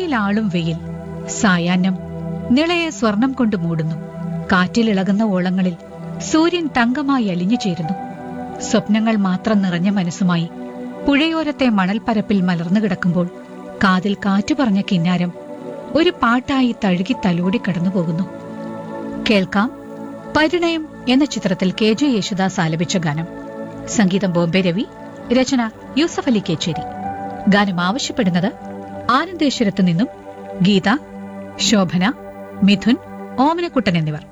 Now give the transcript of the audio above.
കണ്ണിലാളും വെയിൽ, സായാഹ്നം നിളയെ സ്വർണം കൊണ്ട് മൂടുന്നു. കാറ്റിലിളകുന്ന ഓളങ്ങളിൽ സൂര്യൻ തങ്കമായി അലിഞ്ഞു ചേരുന്നു. സ്വപ്നങ്ങൾ മാത്രം നിറഞ്ഞ മനസ്സുമായി പുഴയോരത്തെ മണൽപ്പരപ്പിൽ മലർന്നു കിടക്കുമ്പോൾ കാതിൽ കാറ്റു പറഞ്ഞ കിന്നാരം ഒരു പാട്ടായി തഴുകി തലോടി കടന്നുപോകുന്നു. കേൾക്കാം പരിണയം എന്ന ചിത്രത്തിൽ KJ യേശുദാസ് ആലപിച്ച ഗാനം. സംഗീതം ബോംബെ രവി, രചന യൂസഫ് അലി കേച്ചേരി. ഗാനം ആവശ്യപ്പെടുന്നത് ആനന്ദേശ്വരത്തു നിന്നും ഗീത, ശോഭന, മിഥുൻ, ഓമനക്കുട്ടൻ എന്നിവർ.